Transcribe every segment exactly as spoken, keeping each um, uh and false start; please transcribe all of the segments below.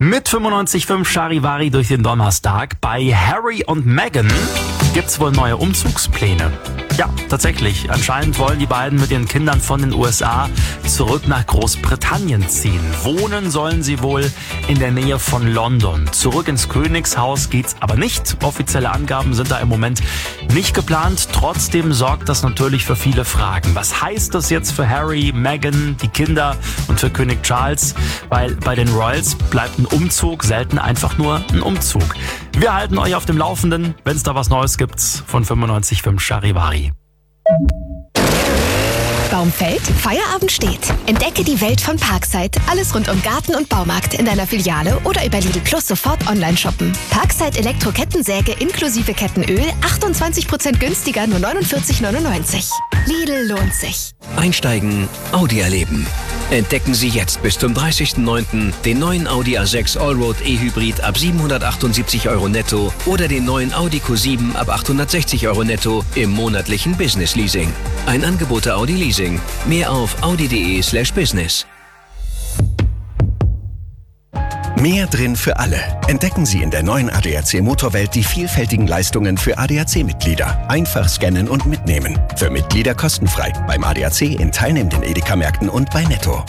Mit fünfundneunzig Komma fünf Charivari durch den Donnerstag. Bei Harry und Meghan gibt's wohl neue Umzugspläne. Ja, tatsächlich. Anscheinend wollen die beiden mit ihren Kindern von den U S A zurück nach Großbritannien ziehen. Wohnen sollen sie wohl in der Nähe von London. Zurück ins Königshaus geht's aber nicht. Offizielle Angaben sind da im Moment nicht geplant. Trotzdem sorgt das natürlich für viele Fragen. Was heißt das jetzt für Harry, Meghan, die Kinder und für König Charles? Weil bei den Royals bleibt ein Umzug selten einfach nur ein Umzug. Wir halten euch auf dem Laufenden, wenn es da was Neues gibt von fünfundneunzig Komma fünf Charivari. Baum fällt, Feierabend steht. Entdecke die Welt von Parkside. Alles rund um Garten und Baumarkt in deiner Filiale oder über Lidl Plus sofort online shoppen. Parkside Elektro-Kettensäge inklusive Kettenöl achtundzwanzig Prozent günstiger, nur neunundvierzig neunundneunzig. Lidl lohnt sich. Einsteigen, Audi erleben. Entdecken Sie jetzt bis zum dreißigsten neunten den neuen Audi A sechs Allroad E-Hybrid ab siebenhundertachtundsiebzig Euro netto oder den neuen Audi Q sieben ab achthundertsechzig Euro netto im monatlichen Business Leasing. Ein Angebot der Audi Leasing. Mehr auf audi.de slash business. Mehr drin für alle. Entdecken Sie in der neuen A D A C Motorwelt die vielfältigen Leistungen für A D A C-Mitglieder. Einfach scannen und mitnehmen. Für Mitglieder kostenfrei. Beim A D A C in teilnehmenden Edeka-Märkten und bei Netto.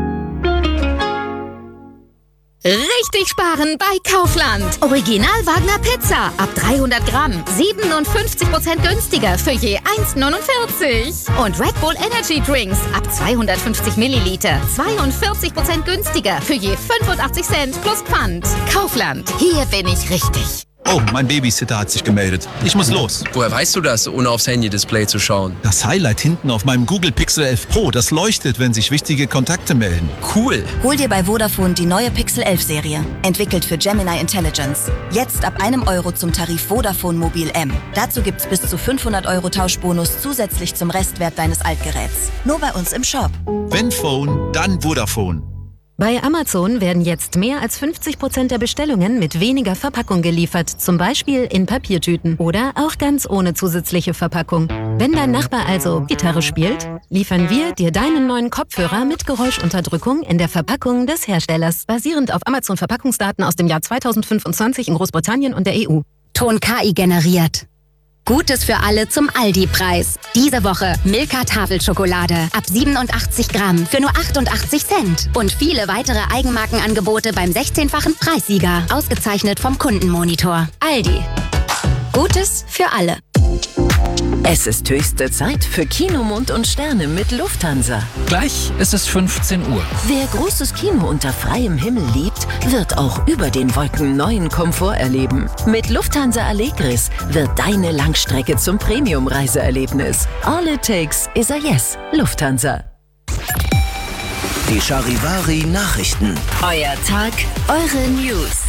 Richtig sparen bei Kaufland. Original Wagner Pizza ab dreihundert Gramm. siebenundfünfzig Prozent günstiger für je eins neunundvierzig. Und Red Bull Energy Drinks ab zweihundertfünfzig Milliliter. zweiundvierzig Prozent günstiger für je fünfundachtzig Cent plus Pfand. Kaufland. Hier bin ich richtig. Oh, mein Babysitter hat sich gemeldet. Ich muss los. Woher weißt du das, ohne aufs Handy-Display zu schauen? Das Highlight hinten auf meinem Google Pixel elf Pro, das leuchtet, wenn sich wichtige Kontakte melden. Cool. Hol dir bei Vodafone die neue Pixel elf Serie. Entwickelt für Gemini Intelligence. Jetzt ab einem Euro zum Tarif Vodafone Mobil M. Dazu gibt's bis zu fünfhundert Euro Tauschbonus zusätzlich zum Restwert deines Altgeräts. Nur bei uns im Shop. Wenn Phone, dann Vodafone. Bei Amazon werden jetzt mehr als fünfzig Prozent der Bestellungen mit weniger Verpackung geliefert, zum Beispiel in Papiertüten oder auch ganz ohne zusätzliche Verpackung. Wenn dein Nachbar also Gitarre spielt, liefern wir dir deinen neuen Kopfhörer mit Geräuschunterdrückung in der Verpackung des Herstellers, basierend auf Amazon-Verpackungsdaten aus dem Jahr zweitausendfünfundzwanzig in Großbritannien und der E U. Ton K I generiert. Gutes für alle zum Aldi-Preis. Diese Woche Milka Tafelschokolade ab siebenundachtzig Gramm für nur achtundachtzig Cent. Und viele weitere Eigenmarkenangebote beim sechzehnfachen Preissieger. Ausgezeichnet vom Kundenmonitor. Aldi. Gutes für alle. Es ist höchste Zeit für Kino, Mond und Sterne mit Lufthansa. Gleich ist es fünfzehn Uhr. Wer großes Kino unter freiem Himmel liebt, wird auch über den Wolken neuen Komfort erleben. Mit Lufthansa Allegris wird deine Langstrecke zum Premium-Reiseerlebnis. All it takes is a yes. Lufthansa. Die Charivari Nachrichten. Euer Tag, eure News.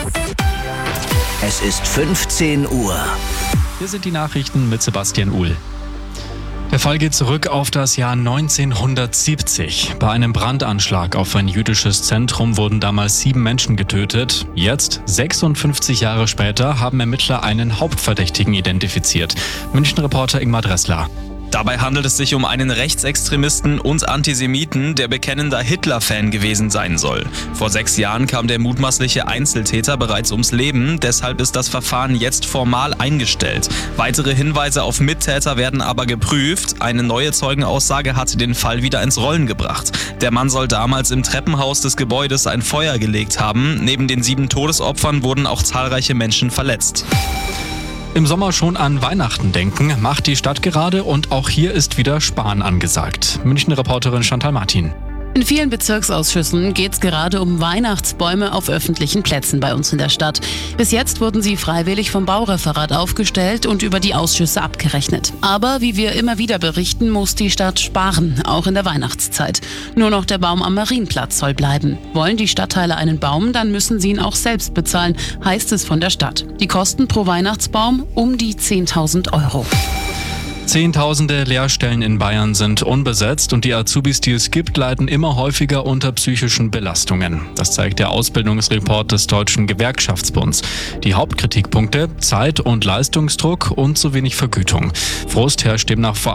Es ist fünfzehn Uhr. Hier sind die Nachrichten mit Sebastian Uhl. Der Fall geht zurück auf das Jahr neunzehnhundertsiebzig. Bei einem Brandanschlag auf ein jüdisches Zentrum wurden damals sieben Menschen getötet. Jetzt, sechsundfünfzig Jahre später, haben Ermittler einen Hauptverdächtigen identifiziert. München-Reporter Ingmar Dressler. Dabei handelt es sich um einen Rechtsextremisten und Antisemiten, der bekennender Hitler-Fan gewesen sein soll. Vor sechs Jahren kam der mutmaßliche Einzeltäter bereits ums Leben, deshalb ist das Verfahren jetzt formal eingestellt. Weitere Hinweise auf Mittäter werden aber geprüft. Eine neue Zeugenaussage hat den Fall wieder ins Rollen gebracht. Der Mann soll damals im Treppenhaus des Gebäudes ein Feuer gelegt haben. Neben den sieben Todesopfern wurden auch zahlreiche Menschen verletzt. Im Sommer schon an Weihnachten denken, macht die Stadt gerade und auch hier ist wieder Sparen angesagt. München-Reporterin Chantal Martin. In vielen Bezirksausschüssen geht es gerade um Weihnachtsbäume auf öffentlichen Plätzen bei uns in der Stadt. Bis jetzt wurden sie freiwillig vom Baureferat aufgestellt und über die Ausschüsse abgerechnet. Aber wie wir immer wieder berichten, muss die Stadt sparen, auch in der Weihnachtszeit. Nur noch der Baum am Marienplatz soll bleiben. Wollen die Stadtteile einen Baum, dann müssen sie ihn auch selbst bezahlen, heißt es von der Stadt. Die Kosten pro Weihnachtsbaum um die zehntausend Euro. Zehntausende Lehrstellen in Bayern sind unbesetzt und die Azubis, die es gibt, leiden immer häufiger unter psychischen Belastungen. Das zeigt der Ausbildungsreport des Deutschen Gewerkschaftsbunds. Die Hauptkritikpunkte: Zeit- und Leistungsdruck und zu wenig Vergütung. Frust herrscht demnach vor